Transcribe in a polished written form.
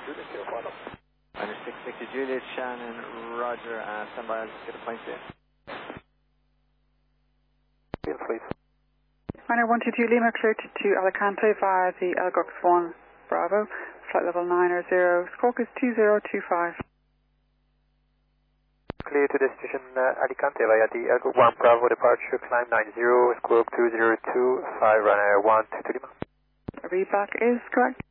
Juliet, zero follow. Under 660 Juliet, Shannon, Roger, stand by, I'll just get a point in. Field, please. Minor 122 Lima, clear to Alicante via the Elgox 1 Bravo, flight level 9 or 0, squawk is 2025. Clear to destination Alicante via the Elgox 1 Bravo, departure, climb 90, squawk 2025, runway 122 Lima. Readback is correct.